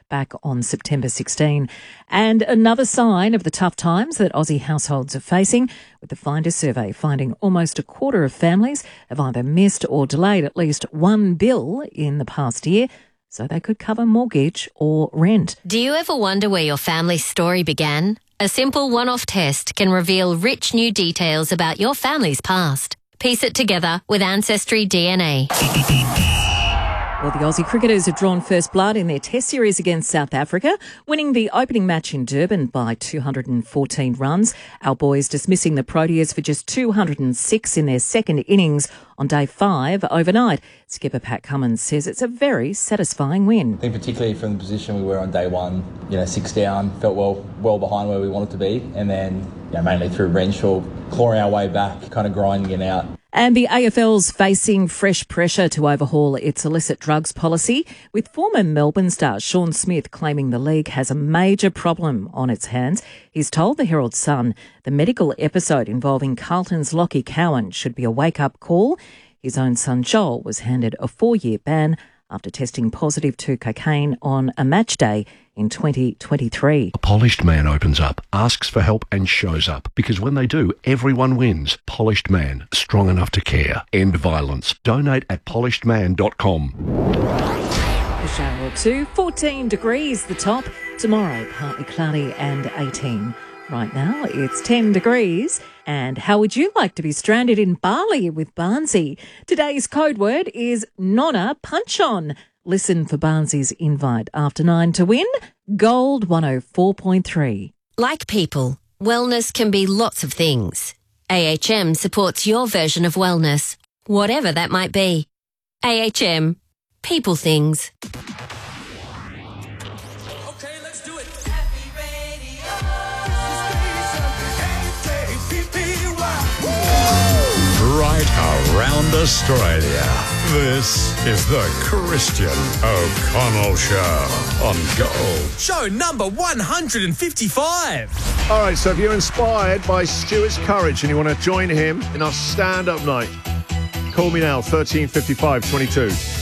back on September 16. And another sign of the tough times that Aussie households are facing, with the Finder survey finding almost a quarter of families have either missed or delayed at least one bill in the past year, so they could cover mortgage or rent. Do you ever wonder where your family's story began? A simple one-off test can reveal rich new details about your family's past. Piece it together with Ancestry DNA. Well, the Aussie cricketers have drawn first blood in their Test series against South Africa, winning the opening match in Durban by 214 runs. Our boys dismissing the Proteas for just 206 in their second innings on day 5 overnight. Skipper Pat Cummins says it's a very satisfying win. I think particularly from the position we were on day 1, 6 down, felt well behind where we wanted to be, and then mainly through Renshaw, clawing our way back, kind of grinding it out. And the AFL's facing fresh pressure to overhaul its illicit drugs policy, with former Melbourne star Sean Smith claiming the league has a major problem on its hands. He's told the Herald Sun the medical episode involving Carlton's Lockie Cowan should be a wake-up call. His own son Joel was handed a 4-year ban after testing positive to cocaine on a match day in 2023. A polished man opens up, asks for help and shows up. Because when they do, everyone wins. Polished Man, strong enough to care. End violence. Donate at polishedman.com. A shower or two, 14 degrees the top. Tomorrow, partly cloudy and 18. Right now, it's 10 degrees. And how would you like to be stranded in Bali with Barnsey? Today's code word is Nonna Punch On. Listen for Barnsey's invite after 9 to win Gold 104.3. Like people, wellness can be lots of things. AHM supports your version of wellness, whatever that might be. AHM. People things. Okay, let's do it. Right around Australia. This is the Christian O'Connell Show on Gold. Show number 155. All right, so if you're inspired by Stuart's courage and you want to join him in our stand-up night, call me now, 1355 22.